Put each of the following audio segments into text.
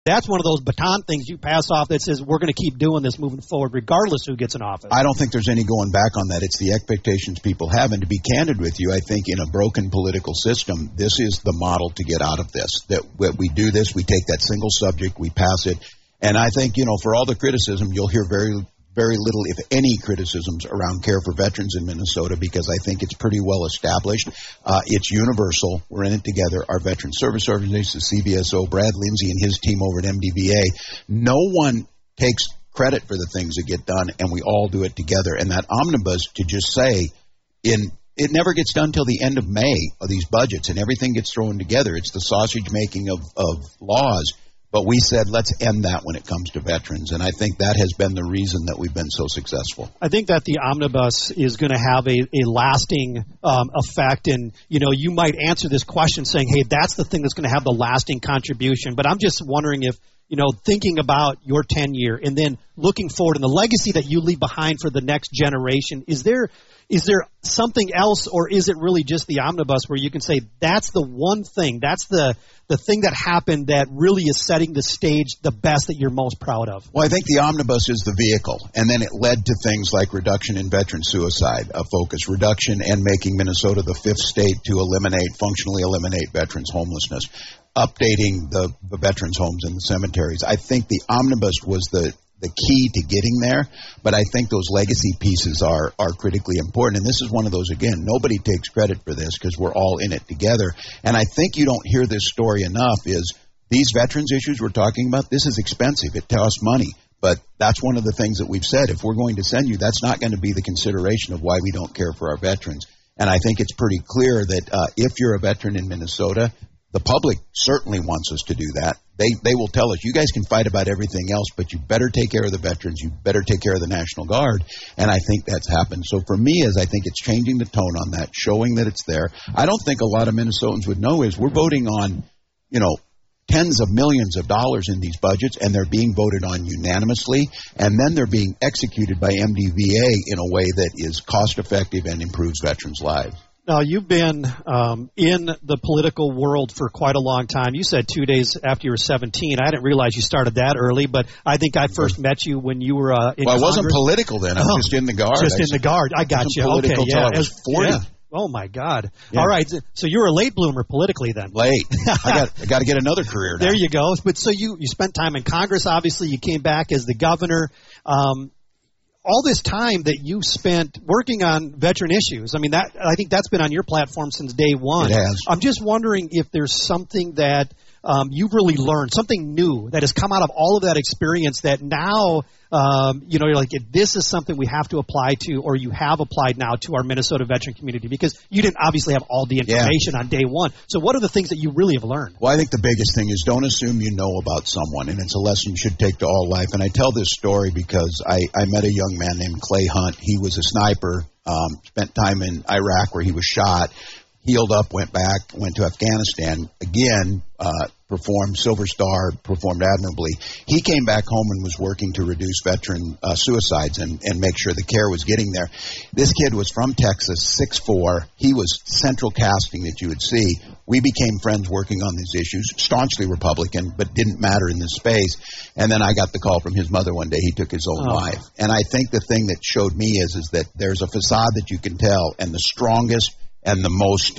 That's one of those baton things you pass off that says we're going to keep doing this moving forward regardless who gets in office. I don't think there's any going back on that. It's the expectations people have. And to be candid with you, I think in a broken political system, this is the model to get out of this. That we do this, we take that single subject, we pass it. And I think, for all the criticism, you'll hear very little, if any, criticisms around care for veterans in Minnesota, because I think it's pretty well established. It's universal. We're in it together. Our Veteran Service Organization, the CVSO, Brad Lindsay and his team over at MDVA, no one takes credit for the things that get done, and we all do it together. And that omnibus, to just say, it never gets done till the end of May of these budgets, and everything gets thrown together. It's the sausage making of laws. But we said, let's end that when it comes to veterans. And I think that has been the reason that we've been so successful. I think that the omnibus is going to have a lasting effect. And, you might answer this question saying, hey, that's the thing that's going to have the lasting contribution. But I'm just wondering if, thinking about your tenure and then looking forward and the legacy that you leave behind for the next generation, is there something else, or is it really just the omnibus where you can say that's the one thing, that's the thing that happened that really is setting the stage the best that you're most proud of? Well, I think the omnibus is the vehicle, and then it led to things like reduction in veteran suicide, reduction and making Minnesota the 5th state to functionally eliminate veterans homelessness, updating the veterans homes and the cemeteries. I think the omnibus was the key to getting there, but I think those legacy pieces are critically important. And this is one of those, again, nobody takes credit for this because we're all in it together. And I think you don't hear this story enough is these veterans issues we're talking about, this is expensive. It costs money. But that's one of the things that we've said. If we're going to send you, that's not going to be the consideration of why we don't care for our veterans. And I think it's pretty clear that if you're a veteran in Minnesota, the public certainly wants us to do that. They will tell us, you guys can fight about everything else, but you better take care of the veterans. You better take care of the National Guard. And I think that's happened. So for me, I think it's changing the tone on that, showing that it's there. I don't think a lot of Minnesotans would know is we're voting on, tens of millions of dollars in these budgets, and they're being voted on unanimously, and then they're being executed by MDVA in a way that is cost-effective and improves veterans' lives. Now, you've been in the political world for quite a long time. You said 2 days after you were 17. I didn't realize you started that early, but I think I first met you when you were in Congress. I wasn't political then. I was just in the Guard. In the Guard. I got you. Okay, yeah. I was 40. Yeah. Oh, my God. Yeah. All right. So you were a late bloomer politically then. Late. I got to get another career now. There you go. But so you spent time in Congress, obviously. You came back as the governor. All this time that you spent working on veteran issues, I think that's been on your platform since day one. It has. I'm just wondering if there's something that you've really learned, something new that has come out of all of that experience that now, you're like, this is something we have to apply to, or you have applied now to our Minnesota veteran community, because you didn't obviously have all the information on day one. So what are the things that you really have learned? Well, I think the biggest thing is don't assume you know about someone, and it's a lesson you should take to all life. And I tell this story because I met a young man named Clay Hunt. He was a sniper, spent time in Iraq where he was shot, healed up, went back, went to Afghanistan, again, performed Silver Star, performed admirably. He came back home and was working to reduce veteran suicides and make sure the care was getting there. This kid was from Texas, 6'4". He was central casting that you would see. We became friends working on these issues, staunchly Republican, but didn't matter in this space. And then I got the call from his mother one day. He took his own life. And I think the thing that showed me is that there's a facade that you can tell, and the strongest and the most,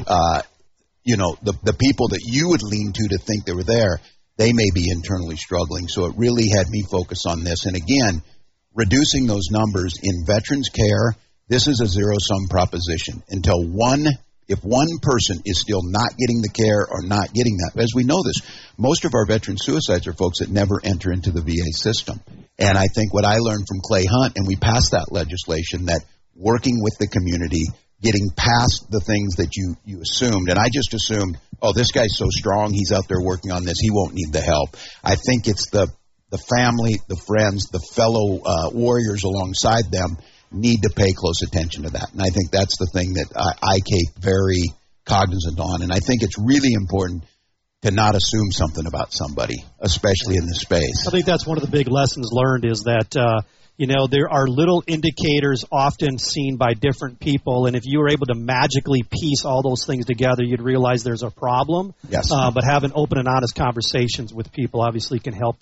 the people that you would lean to think they were there, they may be internally struggling. So it really had me focus on this. And again, reducing those numbers in veterans care, this is a zero-sum proposition. If one person is still not getting the care or not getting that, as we know this, most of our veteran suicides are folks that never enter into the VA system. And I think what I learned from Clay Hunt, and we passed that legislation, that working with the community, getting past the things that you assumed. And I just assumed, this guy's so strong, he's out there working on this, he won't need the help. I think it's the family, the friends, the fellow warriors alongside them need to pay close attention to that. And I think that's the thing that I keep very cognizant on. And I think it's really important to not assume something about somebody, especially in this space. I think that's one of the big lessons learned is that You know, there are little indicators often seen by different people, and if you were able to magically piece all those things together, you'd realize there's a problem. Yes. But having open and honest conversations with people obviously can help